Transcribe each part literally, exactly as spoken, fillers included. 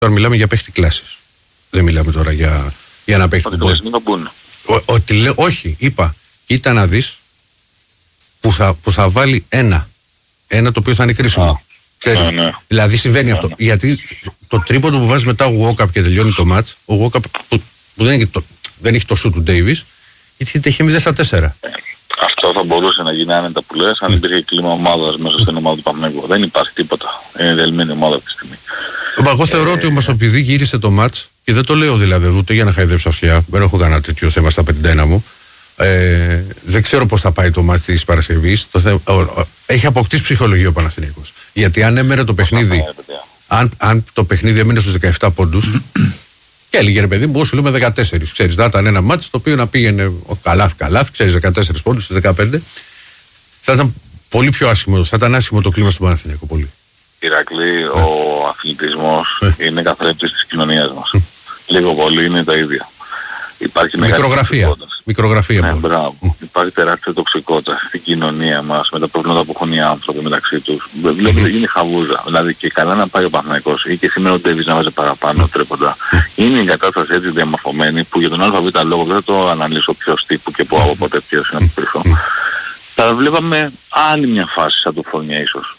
Τώρα μιλάμε για παίχτη κλάσης. Δεν μιλάμε τώρα για, για να παίχτη. Ότι λέω, όχι, είπα, κοίτα να δεις που θα, που θα βάλει ένα. Ένα το οποίο θα είναι κρίσιμο. Ξέρεις, ναι, ναι. Δηλαδή συμβαίνει ναι, αυτό. Ναι. Γιατί το τρίποντο που βάζει μετά ο Walkup και τελειώνει το μάτς, ο Walkup που, που δεν, το, δεν έχει το σου του Davis, γιατί έχει μηδέν στα τέσσερα. Ε, αυτό θα μπορούσε να γίνει άνετα που λες, αν υπήρχε κλίμα ομάδας μέσα στην ομάδα του Παναθηναϊκού. Δεν υπάρχει τίποτα. Είναι διαλυμένη ομάδα αυτή τη στιγμή. Εγώ θεωρώ ε, ότι όμως επειδή γύρισε το μάτς, και δεν το λέω δηλαδή ούτε για να χαϊδέψω αυτιά, δεν έχω κανένα τέτοιο θέμα στα πενήντα ένα μου. Ε, δεν ξέρω πώς θα πάει το μάτς της Παρασκευής. Το θε... Έχει αποκτήσει ψυχολογία ο Παναθηναϊκός. Γιατί αν έμενε το παιχνίδι, αν, αν το παιχνίδι έμεινε στους δεκαεπτά πόντους, και έλεγε ρε παιδί μου, σου λέμε δεκατέσσερα. Ξέρεις, θα ήταν ένα μάτς το οποίο να πήγαινε καλάθ, καλάθ, ξέρεις, δεκατέσσερα πόντους στους δεκαπέντε. Θα ήταν πολύ πιο άσχημο, θα ήταν άσχημο το κλίμα στον Παναθηναϊκό. Πολύ. Ιρακλή, ο αθλητισμός είναι καθρέφτης της κοινωνίας μας. Λίγο πολύ είναι τα ίδια. Υπάρχει μικρογραφία. Μικρογραφία ναι, μπράβο. Mm. Υπάρχει τεράστια τοξικότητα στην κοινωνία μας με τα προβλήματα που έχουν οι άνθρωποι μεταξύ τους. Βλέπετε, mm-hmm. είναι χαβούζα. Δηλαδή και καλά να πάει ο Παναθηναϊκός ή και σήμερα ο Ντέβις να βάζει παραπάνω τρέποντα. Mm. Είναι η κατάσταση έτσι διαμορφωμένη που για τον ΑΒ λόγο δεν θα το αναλύσω ποιος τύπου και που από πότε ποιος είναι από πίσω. Mm. Θα βλέπαμε άλλη μια φάση σαν το Φωνιά ίσως.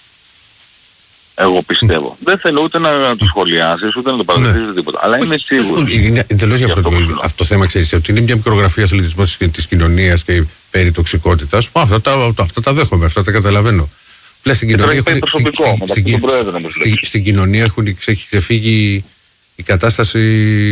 Εγώ πιστεύω. Δεν θέλω ούτε να το σχολιάσεις, ούτε να το παραδεχτείς ναι. τίποτα. Αλλά είμαι σίγουρος. Είναι εντελώς διαφορετικό. Αυτό, αυτό το θέμα ξέρεις, ότι είναι μια μικρογραφία αθλητισμός της κοινωνίας και περί τοξικότητας. Αυτά τα, αυτά τα δέχομαι, αυτά τα καταλαβαίνω. Πλέον στην κοινωνία έχουν, προσωπικό, στην, στην, στην, στην κοινωνία έχουν, έχει ξεφύγει η κατάσταση.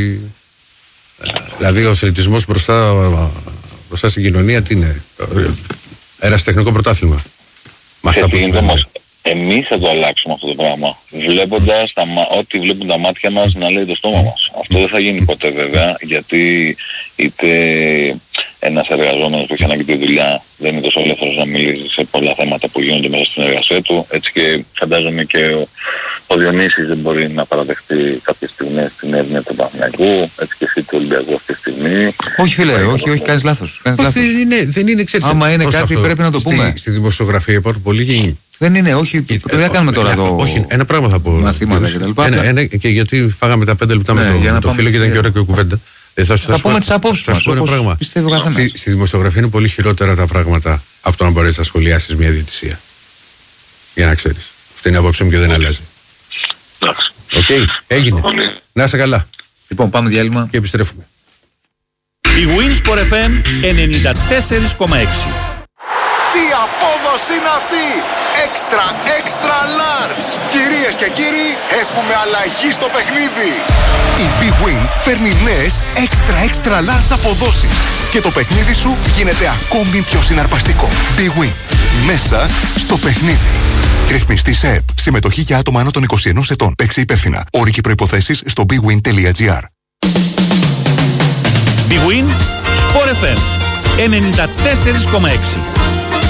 Δηλαδή ο αθλητισμός μπροστά, μπροστά στην κοινωνία τι είναι. Ερασιτεχνικό πρωτάθλημα. Με αυτά που συμβαίνουν. Εμείς θα το αλλάξουμε αυτό το πράγμα. Βλέποντας τα, ό,τι βλέπουν τα μάτια μας να λέει το στόμα μας. Αυτό δεν θα γίνει ποτέ βέβαια, γιατί είτε ένας εργαζόμενος που έχει ανάγκη τη δουλειά δεν είναι τόσο ελεύθερος να μιλήσει σε πολλά θέματα που γίνονται μέσα στην εργασία του. Έτσι και φαντάζομαι και ο, ο Διονύσης δεν μπορεί να παραδεχτεί κάποιες στιγμές την έρευνα του Παναθηναϊκού. Έτσι και εσύ του Ολυμπιακού αυτή τη στιγμή. Όχι φίλε, όχι, όχι, όχι, κάνεις λάθος. Κάνεις λάθος. Δεν είναι, δεν είναι, ξέρεις, άμα είναι κάτι αυτό, πρέπει να το πούμε. Στη, στη δημοσιογραφία υπάρχουν πολλοί γη. Δεν είναι, όχι, δεν θα κάνουμε τώρα εδώ. Όχι, ένα πράγμα θα πω. Μαθήματα και τα λοιπά. Ένα, ένα, και γιατί φάγαμε τα πέντε λεπτά ναι, με το, το φίλο και ήταν και ωραία και κουβέντα. Ε, θα, θα, θα πούμε τις απόψεις μας, όπως πιστεύει ο καθένας. Στη, στη δημοσιογραφία είναι πολύ χειρότερα τα πράγματα από το να μπορέσεις να σχολιάσεις μια διαιτησία. Για να ξέρεις. Αυτή είναι η απόψη μου και δεν αλλάζει. Οκ, okay, έγινε. Να είσαι καλά. Λοιπόν, πάμε διάλειμμα και επιστρέφουμε. Η Winsport εφ εμ ενενήντα τέσσερα κόμμα έξι. Τι απόδοση είναι αυτή! Έξτρα, έξτρα large! Κυρίες και κύριοι, έχουμε αλλαγή στο παιχνίδι! Η Big Win φέρνει νέες έξτρα, έξτρα large αποδόσεις και το παιχνίδι σου γίνεται ακόμη πιο συναρπαστικό. Big Win. Μέσα στο παιχνίδι. Ρυθμιστή σε ΕΠ. Συμμετοχή για άτομα άνω των είκοσι ενός ετών. Παίξε υπεύθυνα. Όροι και προϋποθέσεις στο bigwin τελεία gr. Big Win Sport εφ εμ ενενήντα τέσσερα κόμμα έξι.